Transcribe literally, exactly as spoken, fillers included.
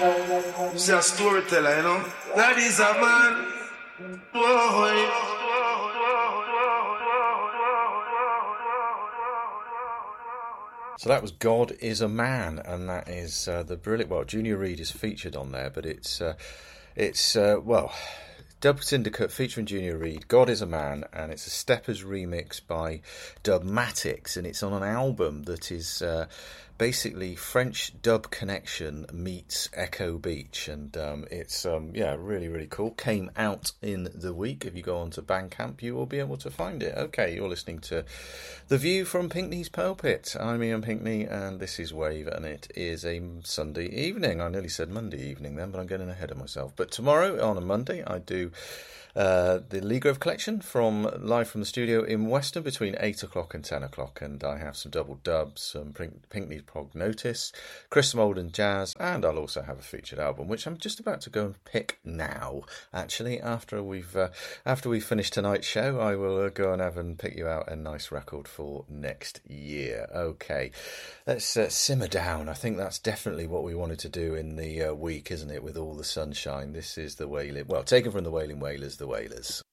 She's a storyteller, you know. That is a man. Whoa. So that was God is a Man, and that is uh, the brilliant. Well, Junior Reid is featured on there, but it's uh, it's uh, well, Dub Syndicate featuring Junior Reid. God is a Man, and it's a Steppers remix by Dubmatix, and it's on an album that is uh, basically French Dub Connection meets Echo Beach, and um, it's um, yeah, really really cool. Came out in the week. If you go onto Bandcamp, you will be able to find it. Okay, you're listening to The View from Pinkney's Pulpit. I'm Ian Pinkney, and this is Wave, and it is a Sunday evening. I nearly said Monday evening then, but I'm getting ahead of myself. But tomorrow, on a Monday, I do uh, the Lee Grove Collection from live from the studio in Weston between eight o'clock and ten o'clock, and I have some double dubs, some Pink- Pinkney's Prognotis, Chris Molden Jazz, and I'll also have a featured album, which I'm just about to go and pick now. Actually, after we've uh, after we finish tonight's show, I will uh, go and have and pick you out a nice record for next year. Okay, let's uh, simmer down. I think that's definitely what we wanted to do in the uh, week, isn't it? With all the sunshine, this is the Wailing. Well, taken from the Wailing Wailers, the Wailers.